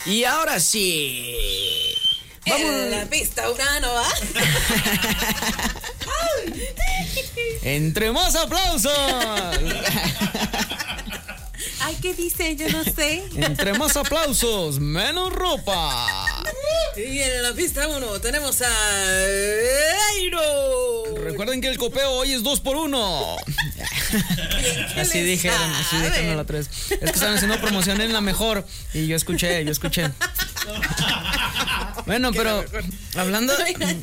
Y ahora sí. Vamos en la pista, Urano, ¿va? Entre más aplausos. Ay, ¿qué dice? Yo no sé. Entre más aplausos, menos ropa. Y en la pista 1 tenemos a Airo. Recuerden que el copeo hoy es 2x1. Así dijeron la 3. Es que estaban haciendo promoción en la mejor. Y yo escuché. Bueno, pero hablando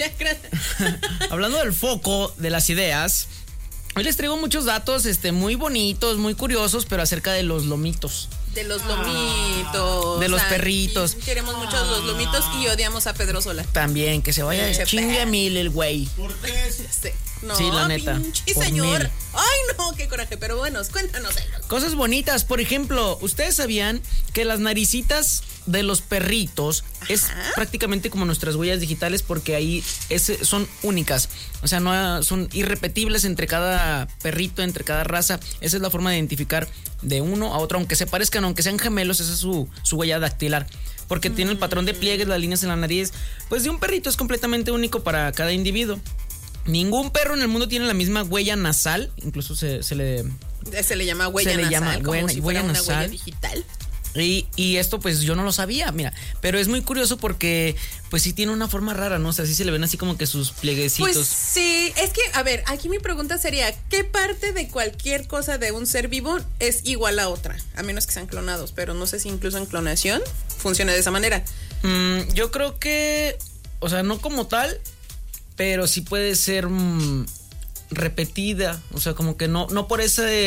del foco de las ideas, hoy les traigo muchos datos muy bonitos, muy curiosos, pero acerca de los lomitos. De los lomitos. De los perritos. Queremos mucho los lomitos y odiamos a Pedro Sola. También, que se vaya chingue a mil el güey. ¿Por qué? No, sí, la neta. Pinche señor. 1000. Ay, no, qué coraje. Pero bueno, cuéntanos. Cosas bonitas. Por ejemplo, ¿ustedes sabían que las naricitas de los perritos es prácticamente como nuestras huellas digitales? Porque ahí son únicas. O sea, no son irrepetibles entre cada perrito, entre cada raza. Esa es la forma de identificar de uno a otro. Aunque se parezcan, aunque sean gemelos, esa es su huella dactilar. Porque tiene el patrón de pliegues, las líneas en la nariz. Pues de un perrito es completamente único para cada individuo. Ningún perro en el mundo tiene la misma huella nasal. Incluso se le llama huella nasal, como si fuera una huella digital. Y esto pues yo no lo sabía, mira. Pero es muy curioso porque pues sí tiene una forma rara, ¿no? O sea, sí se le ven así como que sus plieguecitos. Pues sí, es que, a ver, aquí mi pregunta sería, ¿qué parte de cualquier cosa de un ser vivo es igual a otra? A menos que sean clonados, pero no sé si incluso en clonación funciona de esa manera. Yo creo que, o sea, no como tal, pero sí puede ser repetida, o sea, como que no por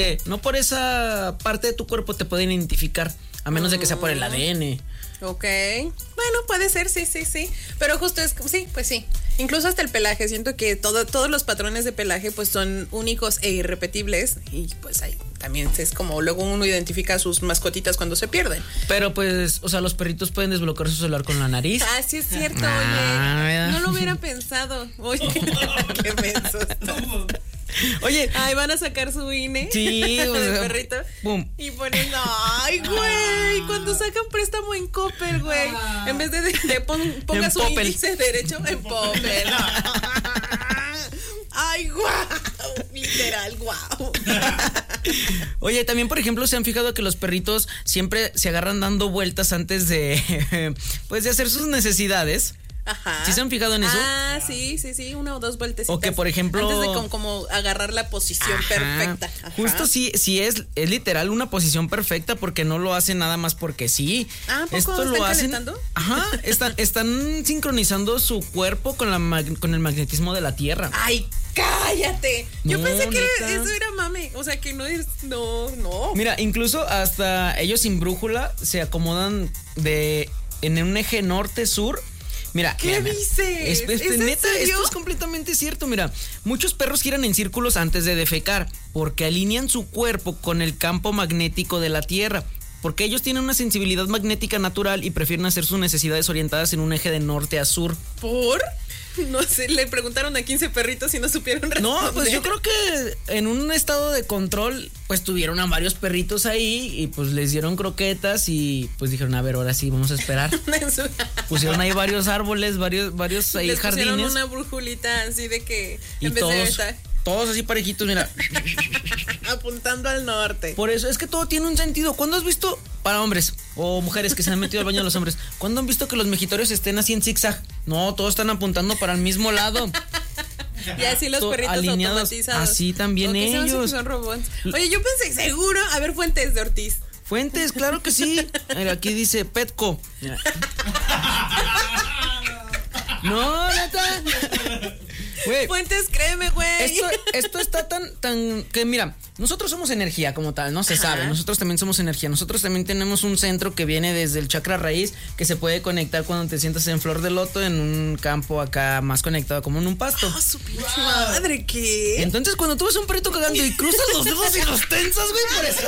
esa parte de tu cuerpo te pueden identificar, a menos de que sea por el ADN. Ok, bueno, puede ser, sí, pero justo sí, pues sí. Incluso hasta el pelaje, siento que todos los patrones de pelaje pues son únicos e irrepetibles y pues ahí también es como luego uno identifica a sus mascotitas cuando se pierden. Pero pues, o sea, los perritos pueden desbloquear su celular con la nariz. Ah, sí es cierto, oye, no lo hubiera pensado. Oye, qué mensos. Oye, ay, van a sacar su INE. Sí, o del sea, perrito. Boom. Y ponen, ay, güey, cuando sacan préstamo en Coppel, güey, en vez de ponga su Popel. índice derecho en Coppel. Ay, guau, literal, guau. Oye, también, por ejemplo, ¿se han fijado que los perritos siempre se agarran dando vueltas antes de, pues, de hacer sus necesidades? Ajá. ¿Sí se han fijado en eso? Ah, sí, una o dos vueltecitas. O que, por ejemplo, antes de como agarrar la posición perfecta. Ajá. Justo sí es literal una posición perfecta, porque no lo hacen nada más porque sí. Ah, ¿poco esto están lo hacen. calentando? Ajá, están sincronizando su cuerpo con el magnetismo de la Tierra. Ay, cállate. Yo No, pensé que neta. eso era mame. O sea, que no es. No. Mira, incluso hasta ellos sin brújula se acomodan en un eje norte-sur. Mira, ¿qué dices? ¿Es neta, en serio? esto es completamente cierto. Mira, muchos perros giran en círculos antes de defecar porque alinean su cuerpo con el campo magnético de la Tierra. Porque ellos tienen una sensibilidad magnética natural y prefieren hacer sus necesidades orientadas en un eje de norte a sur. ¿Por? No sé, le preguntaron a 15 perritos y no supieron responder. No, pues yo creo que en un estado de control, pues tuvieron a varios perritos ahí y pues les dieron croquetas y pues dijeron, a ver, ahora sí, vamos a esperar. Pusieron ahí varios árboles, varios ahí les jardines. pusieron una brújulita así de que Y en vez de esta, todos así parejitos, mira. apuntando al norte. Por eso es que todo tiene un sentido. ¿Cuándo has visto, para hombres o mujeres que se han metido al baño de los hombres, cuándo han visto que los mejitorios estén así en zigzag? No, todos están apuntando para el mismo lado. Y así los perritos alineados, automatizados. así también ellos. Son robots. Oye, yo pensé, seguro, a ver, Fuentes de Ortiz. Fuentes, claro que sí. Mira, aquí dice Petco. Mira. No, neta. Güey, Fuentes, créeme, güey. Esto está tan que mira, nosotros somos energía como tal, no se sabe, nosotros también somos energía, nosotros también tenemos un centro que viene desde el chakra raíz, que se puede conectar cuando te sientas en flor de loto en un campo acá más conectado como en un pasto. Su pinche madre, ¿qué? Entonces cuando tú ves a un perrito cagando y cruzas los dedos y los tensas, güey, por eso.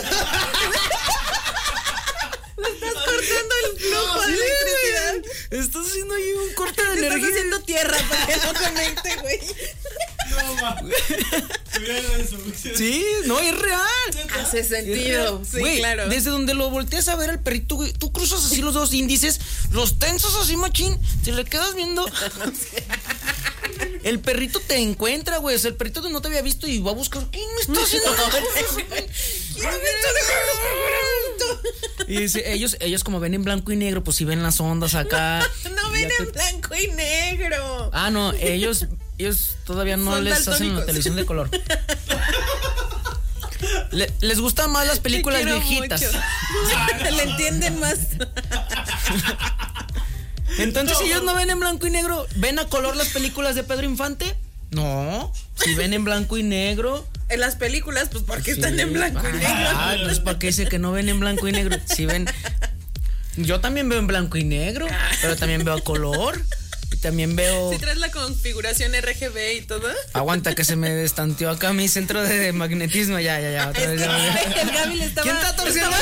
Le estás cortando el flujo de electricidad. Estás haciendo ahí un corte de Te energía. estás haciendo tierra para que no conecte, güey. No Sí, no, es real. Hace sentido. Sí, güey, claro. desde donde lo volteas a ver al perrito, güey, tú cruzas así los dos índices, los tensas así, machín, si le quedas viendo. El perrito te encuentra, güey. O sea, el perrito no te había visto y va a buscar. ¿Quién me está haciendo? Y dice, ellos como ven en blanco y negro, pues si ven las ondas acá. No ven en blanco y negro. Ah, no, ellos todavía no Son les hacen daltónicos. la televisión de color. Les gustan más las películas viejitas. Le entienden más. Entonces, si ellos no ven en blanco y negro, ¿ven a color las películas de Pedro Infante? No. Si ven en blanco y negro. En las películas, pues porque están en blanco y negro. Ah, pues para qué dice que no ven en blanco y negro. Si ven. Yo también veo en blanco y negro, pero también veo a color. Y también veo. ¿Si traes la configuración RGB y todo? Aguanta que se me destanteó acá mi centro de magnetismo. Ya. Otra vez, ya. El Gaby le estaba. ¿Quién está torciendo?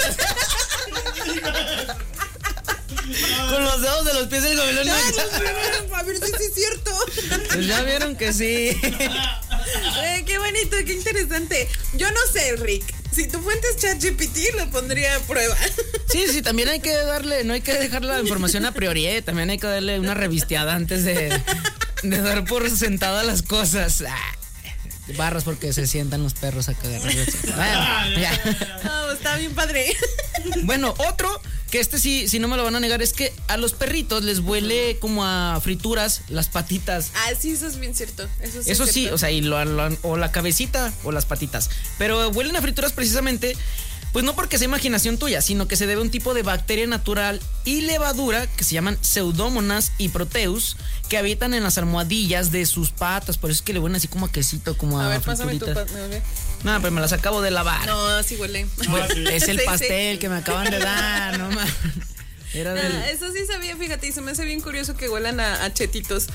Con los dedos de los pies del gobelón. A ver si sí es cierto. Pues ya vieron que sí. Qué bonito, qué interesante. Yo no sé, Rick. Si tu fuente es ChatGPT, lo pondría a prueba. Sí, también hay que darle, no hay que dejar la información a priori, también hay que darle una revisteada antes de dar por sentada las cosas. Barras porque se sientan los perros a cagar. Bueno, ya. No, está bien padre. Bueno, otro que sí no me lo van a negar es que a los perritos les huele como a frituras las patitas. Ah, sí, eso es bien cierto. Eso sí, o sea, o la cabecita o las patitas. Pero huelen a frituras precisamente, pues no porque sea imaginación tuya, sino que se debe a un tipo de bacteria natural y levadura que se llaman Pseudomonas y Proteus, que habitan en las almohadillas de sus patas. Por eso es que le huelen así como a quesito, como a pásame tu frituritas. No, pero me las acabo de lavar. No, sí huele. Es el Sí, pastel sí. que me acaban de dar, no más. Era del... Eso sí sabía, fíjate, y se me hace bien curioso que huelan a chetitos.